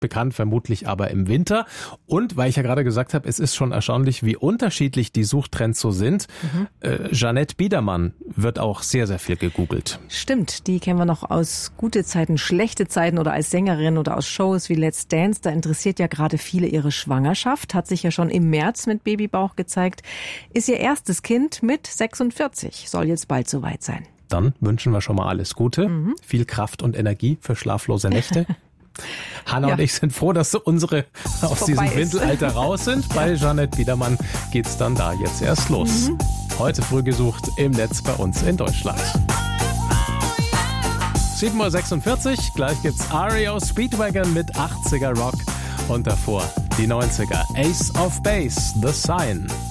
bekannt, vermutlich aber im Winter. Und weil ich ja gerade gesagt habe, es ist schon erstaunlich, wie unterschiedlich die Suchtrends so sind. Jeanette Biedermann wird auch sehr, sehr viel gegoogelt. Stimmt, die kennen wir noch aus gute Zeiten, schlechte Zeiten oder als Sängerin oder aus Shows wie Let's Dance. Da interessiert ja gerade viele ihre Schwangerschaft, hat sich ja schon im März mit Babybauch gezeigt. Ist ihr erstes Kind mit 46, soll jetzt bald soweit sein. Dann wünschen wir schon mal alles Gute, viel Kraft und Energie für schlaflose Nächte. Hanna und ich sind froh, dass unsere aus diesem Windelalter raus sind. Bei Jeanette Biedermann geht's dann da jetzt erst los. Heute früh gesucht im Netz bei uns in Deutschland. 7:46 Uhr, gleich gibt's REO Speedwagon mit 80er Rock und davor die 90er Ace of Base, The Sign.